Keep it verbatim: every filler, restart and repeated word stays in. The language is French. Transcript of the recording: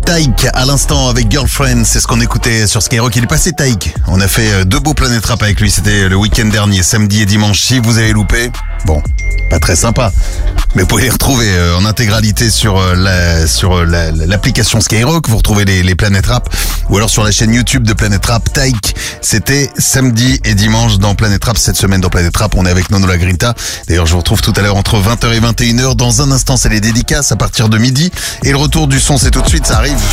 Taïk à l'instant avec Girlfriend, c'est ce qu'on écoutait sur Skyrock. Il est passé Taïk. On a fait deux beaux Planète Rap avec lui, c'était le week-end dernier, samedi et dimanche. Si vous avez loupé, bon, pas très sympa. Mais vous pouvez les retrouver en intégralité sur la sur la, l'application Skyrock. Vous retrouvez les, les Planète Rap ou alors sur la chaîne YouTube de Planète Rap. Taïk, c'était samedi et dimanche dans Planète Rap. Cette semaine dans Planète Rap, on est avec Nono La Grinta. D'ailleurs, je vous retrouve tout à l'heure entre vingt heures et vingt et une heures. Dans un instant, c'est les dédicaces à partir de midi. Et le retour du son, c'est tout de suite, ça arrive.